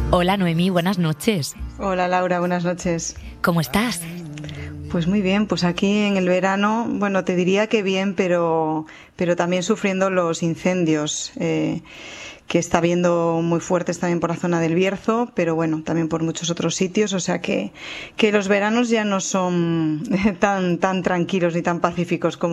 Hola Noemí, buenas noches. Hola Laura, buenas noches. ¿Cómo estás? Pues muy bien, pues aquí en el verano, bueno, te diría que bien, pero también sufriendo los incendios que está habiendo muy fuertes también por la zona del Bierzo, pero bueno, también por muchos otros sitios, o sea que los veranos ya no son tan tranquilos ni tan pacíficos como